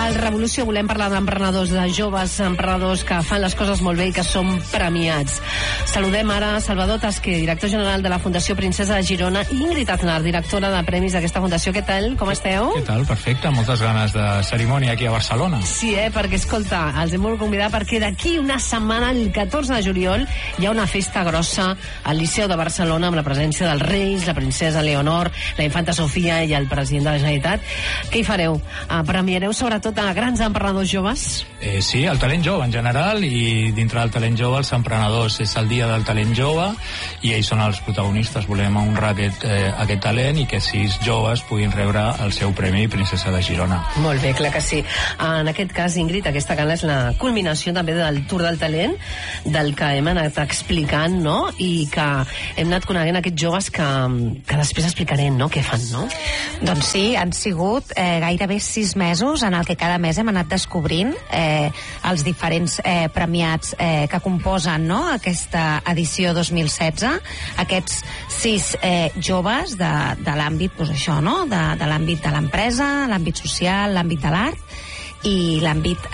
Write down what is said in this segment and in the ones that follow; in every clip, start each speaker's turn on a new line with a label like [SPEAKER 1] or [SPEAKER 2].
[SPEAKER 1] Al Revolució volem parlar d'emprenedors, de joves emprenedors que fan les coses molt bé i que són premiats. Saludem ara Salvador Tasqué, director general de la Fundació Princesa de Girona, i Ingrid Aznar, directora de premis d'aquesta fundació. Què tal? Com esteu?
[SPEAKER 2] Què tal? Perfecte, moltes ganes de cerimònia aquí a Barcelona.
[SPEAKER 1] Sí, perquè, escolta, els hem volgut convidar perquè d'aquí una setmana, el 14 de juliol, hi ha una festa grossa al Liceu de Barcelona amb la presència dels Reis, la princesa Leonor, la infanta Sofia i el president de la Generalitat. Què hi fareu? Premiareu sobretot a grans emprenedors joves?
[SPEAKER 2] Sí, el talent jove en general, i dintre del talent jove els emprenedors. És el dia del talent jove i ells són els protagonistes. Volem honrar aquest talent i que 6 joves puguin rebre el seu premi Princesa de Girona.
[SPEAKER 1] Molt bé, clar que sí. En aquest cas, Ingrid, aquesta gala és la culminació també del Tour del Talent, del que hem anat explicant, no? I que hem anat coneguent aquests joves que després explicarem, no? Què fan, no?
[SPEAKER 3] Doncs sí, han sigut gairebé 6 mesos en el que cada mes hem anat descobrint els diferents premiats que composen, no?, aquesta edició 2016, aquests 6 joves de l'àmbit, doncs això, no?, de l'àmbit de l'empresa, l'àmbit social, l'àmbit de l'art i l'àmbit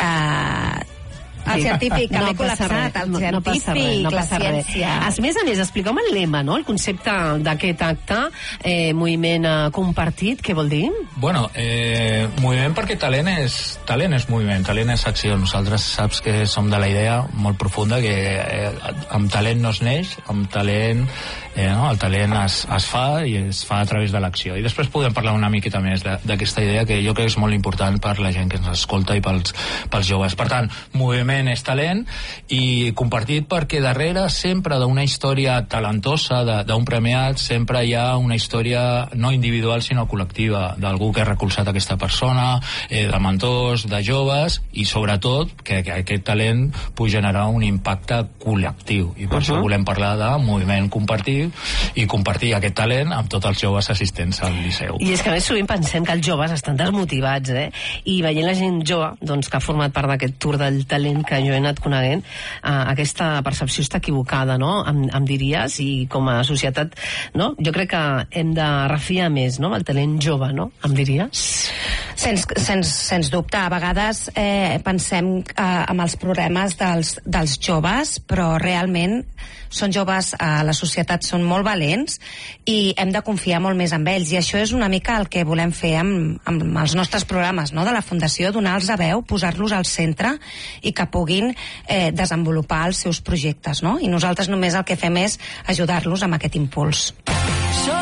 [SPEAKER 3] el científic, que m'he col·lapsat, el científic, la ciència.
[SPEAKER 1] A més, expliqueu-me el lema, no?, el concepte d'aquest acte, moviment compartit, què vol dir?
[SPEAKER 2] Bueno, moviment perquè talent és moviment, talent és acció. Nosaltres saps que som de la idea molt profunda que amb talent no es neix, amb talent el talent es fa i es fa a través de l'acció. I després podem parlar una miqueta més d'aquesta idea que jo crec que és molt important per la gent que ens escolta i pels joves. Per tant, moviment és talent i compartit perquè darrere sempre d'una història talentosa d'un premiat sempre hi ha una història no individual sinó col·lectiva, d'algú que ha recolzat aquesta persona, de mentors, de joves, i sobretot que aquest talent pugui generar un impacte col·lectiu, i per això volem parlar de moviment compartit i compartir aquest talent amb tots els joves assistents al Liceu.
[SPEAKER 1] I és que a més sovint pensem que els joves estan desmotivats, i veient la gent jove, doncs, que ha format part d'aquest Tour del Talent que jo he anat coneguent, aquesta percepció està equivocada, no?, em diries, i com a societat, no?, jo crec que hem de refiar més, no?, el talent jove, no?, em diries?
[SPEAKER 3] Sens dubte, a vegades pensem en els problemes dels joves, però realment són joves, la societat són molt valents i hem de confiar molt més en ells, i això és una mica el que volem fer amb els nostres programes, no?, de la Fundació, donar-los a veu, posar-los al centre i que puguin desenvolupar els seus projectes, no? I nosaltres només el que fem és ajudar-los amb aquest impuls.